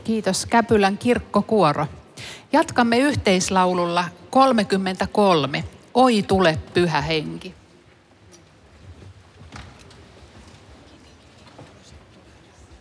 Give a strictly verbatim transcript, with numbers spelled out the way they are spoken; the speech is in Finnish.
Kiitos Käpylän kirkkokuoro. Jatkamme yhteislaululla kolmekymmentäkolme. Oi tule pyhä henki.